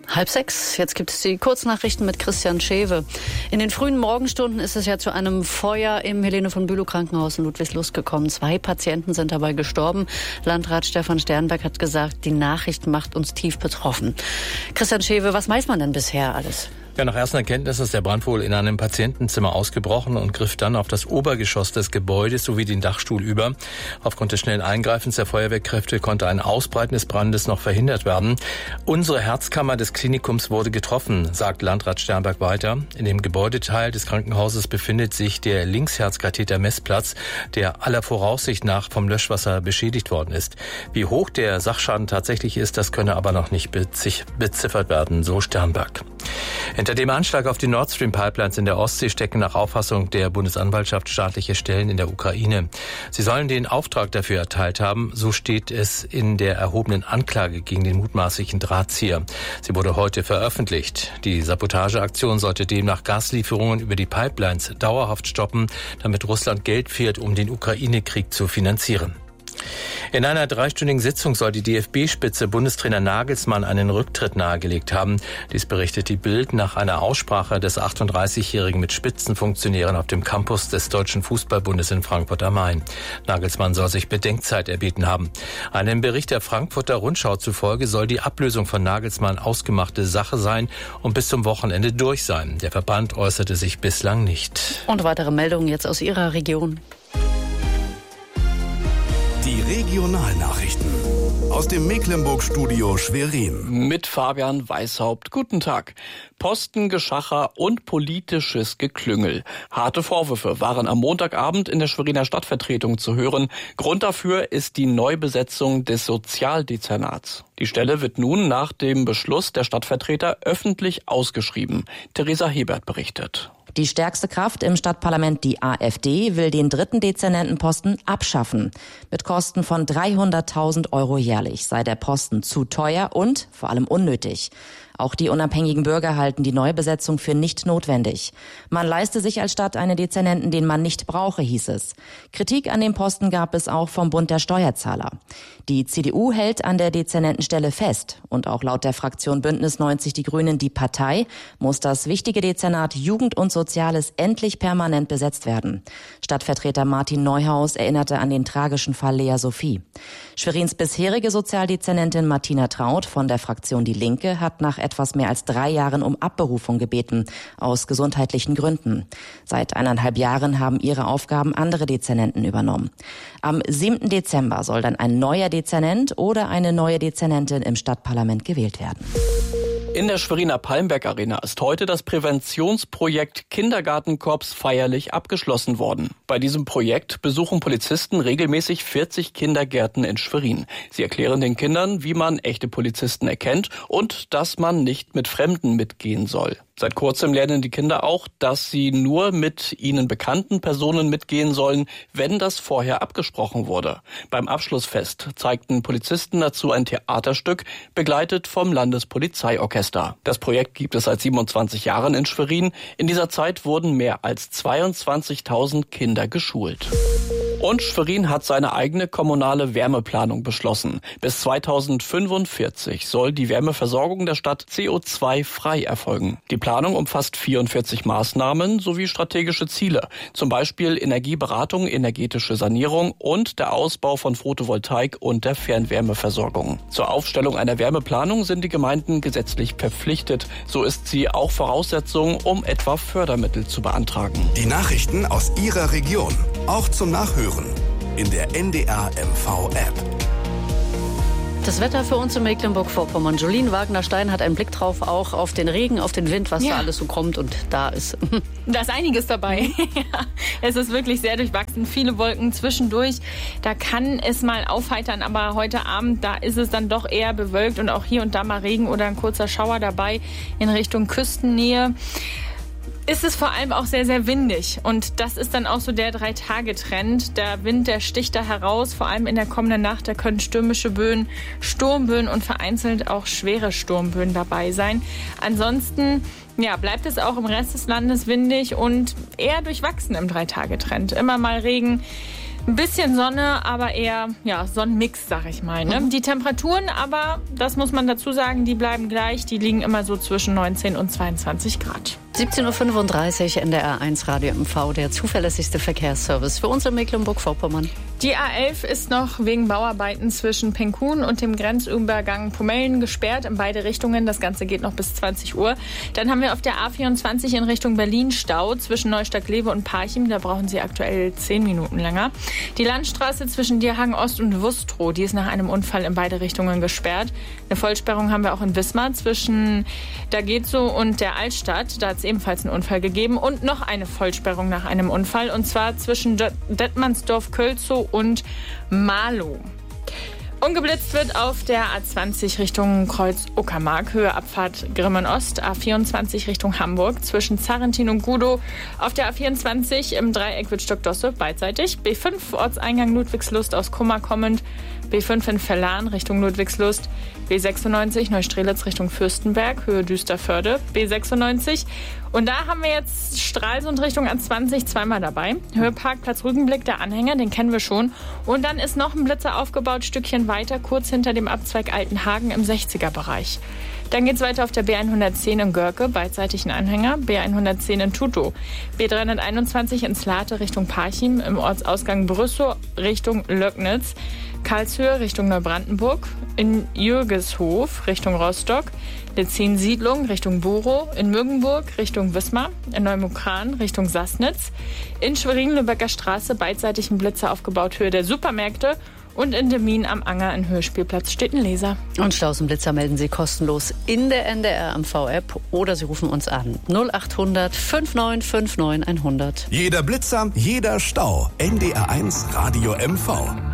5:30, jetzt gibt es die Kurznachrichten mit Christian Schewe. In den frühen Morgenstunden ist es ja zu einem Feuer im Helene von Bülow Krankenhaus in Ludwigslust gekommen. 2 Patienten sind dabei gestorben. Landrat Stefan Sternberg hat gesagt, die Nachricht macht uns tief betroffen. Christian Schewe, was weiß man denn bisher alles? Ja, nach ersten Erkenntnissen ist der Brand wohl in einem Patientenzimmer ausgebrochen und griff dann auf das Obergeschoss des Gebäudes sowie den Dachstuhl über. Aufgrund des schnellen Eingreifens der Feuerwehrkräfte konnte ein Ausbreiten des Brandes noch verhindert werden. Unsere Herzkammer des Klinikums wurde getroffen, sagt Landrat Sternberg weiter. In dem Gebäudeteil des Krankenhauses befindet sich der Linksherzkatheter-Messplatz, der aller Voraussicht nach vom Löschwasser beschädigt worden ist. Wie hoch der Sachschaden tatsächlich ist, das könne aber noch nicht beziffert werden, so Sternberg. Hinter dem Anschlag auf die Nord Stream Pipelines in der Ostsee stecken nach Auffassung der Bundesanwaltschaft staatliche Stellen in der Ukraine. Sie sollen den Auftrag dafür erteilt haben, so steht es in der erhobenen Anklage gegen den mutmaßlichen Drahtzieher. Sie wurde heute veröffentlicht. Die Sabotageaktion sollte demnach Gaslieferungen über die Pipelines dauerhaft stoppen, damit Russland Geld fehlt, um den Ukraine-Krieg zu finanzieren. In einer 3-stündigen Sitzung soll die DFB-Spitze Bundestrainer Nagelsmann einen Rücktritt nahegelegt haben. Dies berichtet die Bild nach einer Aussprache des 38-Jährigen mit Spitzenfunktionären auf dem Campus des Deutschen Fußballbundes in Frankfurt am Main. Nagelsmann soll sich Bedenkzeit erbeten haben. Einem Bericht der Frankfurter Rundschau zufolge soll die Ablösung von Nagelsmann ausgemachte Sache sein und bis zum Wochenende durch sein. Der Verband äußerte sich bislang nicht. Und weitere Meldungen jetzt aus Ihrer Region. Die Regionalnachrichten aus dem Mecklenburg-Studio Schwerin. Mit Fabian Weishaupt. Guten Tag. Postengeschacher und politisches Geklüngel. Harte Vorwürfe waren am Montagabend in der Schweriner Stadtvertretung zu hören. Grund dafür ist die Neubesetzung des Sozialdezernats. Die Stelle wird nun nach dem Beschluss der Stadtvertreter öffentlich ausgeschrieben. Theresa Hebert berichtet. Die stärkste Kraft im Stadtparlament, die AfD, will den 3. Dezernentenposten abschaffen. Mit Kosten von 300.000 € jährlich sei der Posten zu teuer und vor allem unnötig. Auch die unabhängigen Bürger halten die Neubesetzung für nicht notwendig. Man leiste sich als Stadt einen Dezernenten, den man nicht brauche, hieß es. Kritik an dem Posten gab es auch vom Bund der Steuerzahler. Die CDU hält an der Dezernentenstelle fest. Und auch laut der Fraktion Bündnis 90 Die Grünen, die Partei, muss das wichtige Dezernat Jugend und Soziales endlich permanent besetzt werden. Stadtvertreter Martin Neuhaus erinnerte an den tragischen Fall Lea Sophie. Schwerins bisherige Sozialdezernentin Martina Traut von der Fraktion Die Linke hat nach etwas mehr als 3 Jahren um Abberufung gebeten, aus gesundheitlichen Gründen. Seit 1,5 Jahren haben ihre Aufgaben andere Dezernenten übernommen. Am 7. Dezember soll dann ein neuer Dezernent oder eine neue Dezernentin im Stadtparlament gewählt werden. In der Schweriner Palmberg Arena ist heute das Präventionsprojekt Kindergartenkorps feierlich abgeschlossen worden. Bei diesem Projekt besuchen Polizisten regelmäßig 40 Kindergärten in Schwerin. Sie erklären den Kindern, wie man echte Polizisten erkennt und dass man nicht mit Fremden mitgehen soll. Seit kurzem lernen die Kinder auch, dass sie nur mit ihnen bekannten Personen mitgehen sollen, wenn das vorher abgesprochen wurde. Beim Abschlussfest zeigten Polizisten dazu ein Theaterstück, begleitet vom Landespolizeiorchester. Das Projekt gibt es seit 27 Jahren in Schwerin. In dieser Zeit wurden mehr als 22.000 Kinder geschult. Und Schwerin hat seine eigene kommunale Wärmeplanung beschlossen. Bis 2045 soll die Wärmeversorgung der Stadt CO2-frei erfolgen. Die Planung umfasst 44 Maßnahmen sowie strategische Ziele. Zum Beispiel Energieberatung, energetische Sanierung und der Ausbau von Photovoltaik und der Fernwärmeversorgung. Zur Aufstellung einer Wärmeplanung sind die Gemeinden gesetzlich verpflichtet. So ist sie auch Voraussetzung, um etwa Fördermittel zu beantragen. Die Nachrichten aus Ihrer Region, auch zum Nachhören in der NDR MV-App. Das Wetter für uns in Mecklenburg-Vorpommern. Jolien Wagner-Stein hat einen Blick drauf, auch auf den Regen, auf den Wind, was da alles so kommt und da ist. Da ist einiges dabei. Ja, es ist wirklich sehr durchwachsen. Viele Wolken zwischendurch. Da kann es mal aufheitern, aber heute Abend, da ist es dann doch eher bewölkt und auch hier und da mal Regen oder ein kurzer Schauer dabei in Richtung Küstennähe. Ist es vor allem auch sehr, sehr windig. Und das ist dann auch so der 3-Tage-Trend. Der Wind, der sticht da heraus, vor allem in der kommenden Nacht. Da können stürmische Böen, Sturmböen und vereinzelt auch schwere Sturmböen dabei sein. Ansonsten bleibt es auch im Rest des Landes windig und eher durchwachsen im 3-Tage-Trend. Immer mal Regen, Ein bisschen Sonne, aber eher Sonnenmix, sag ich mal. Ne? Die Temperaturen aber, das muss man dazu sagen, die bleiben gleich. Die liegen immer so zwischen 19 und 22 Grad. 17.35 Uhr NDR 1 Radio MV, der zuverlässigste Verkehrsservice für uns in Mecklenburg-Vorpommern. Die A11 ist noch wegen Bauarbeiten zwischen Penkun und dem Grenzübergang Pomellen gesperrt in beide Richtungen. Das Ganze geht noch bis 20 Uhr. Dann haben wir auf der A24 in Richtung Berlin Stau zwischen Neustadt-Glewe und Parchim. Da brauchen Sie aktuell 10 Minuten länger. Die Landstraße zwischen Dierhagen Ost und Wustrow, die ist nach einem Unfall in beide Richtungen gesperrt. Eine Vollsperrung haben wir auch in Wismar zwischen Dagezo und der Altstadt. Da hat es ebenfalls einen Unfall gegeben. Und noch eine Vollsperrung nach einem Unfall. Und zwar zwischen Detmandsdorf-Kölzow und Marlow. Ungeblitzt wird auf der A20 Richtung Kreuz Uckermark, Höhe Abfahrt Grimmen Ost, A24 Richtung Hamburg, zwischen Zarrentin und Gudow. Auf der A24 im Dreieck Wittstock-Dosse beidseitig. B5 Ortseingang Ludwigslust aus Kummer kommend. B5 in Verlan Richtung Ludwigslust. B96 Neustrelitz Richtung Fürstenberg, Höhe Düsterförde. B96. Und da haben wir jetzt Stralsund Richtung A20 zweimal dabei. Höheparkplatz Rügenblick, der Anhänger, den kennen wir schon. Und dann ist noch ein Blitzer aufgebaut, Stückchen weiter, kurz hinter dem Abzweig Altenhagen im 60er-Bereich. Dann geht's weiter auf der B110 in Görke, beidseitig ein Anhänger, B110 in Tutow, B321 in Slate Richtung Parchim, im Ortsausgang Brüssow Richtung Löcknitz, Karlshöhe Richtung Neubrandenburg, in Jürgeshof Richtung Rostock, Lezin-Siedlung Richtung Borow, in Müggenburg Richtung Wismar, in Neumukran Richtung Sassnitz, in Schwerin-Lübecker Straße beidseitig ein Blitzer aufgebaut, Höhe der Supermärkte. Und in Demmin am Anger in Hörspielplatz steht ein Laser. Und Staus und Blitzer melden Sie kostenlos in der NDR MV-App oder Sie rufen uns an. 0800 5959 100. Jeder Blitzer, jeder Stau. NDR 1 Radio MV.